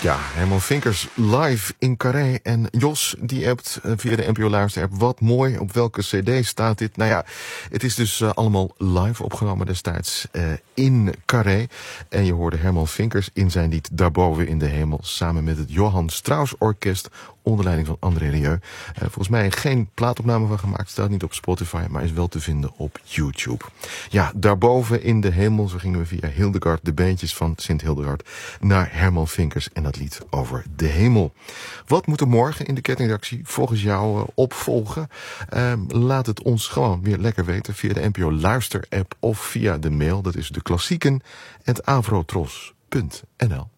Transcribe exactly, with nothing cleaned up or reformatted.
Ja, Herman Vinkers live in Carré. En Jos, die appt via de N P O Luister-app. Wat mooi, op welke cd staat dit? Nou ja, het is dus uh, allemaal live opgenomen destijds uh, in Carré. En je hoorde Herman Vinkers in zijn lied Daarboven in de Hemel, samen met het Johann Strauss Orkest onder leiding van André Rieu. Uh, volgens mij geen plaatopname van gemaakt, staat niet op Spotify, maar is wel te vinden op YouTube. Ja, Daarboven in de Hemel, zo gingen we via Hildegard, de beentjes van Sint Hildegard, naar Herman Vinkers en dat lied over de hemel. Wat moet er morgen in de kettingreactie volgens jou uh, opvolgen? Uh, laat het ons gewoon weer lekker weten via de N P O Luister-app of via de mail. Dat is de klassieken at avrotros punt n l.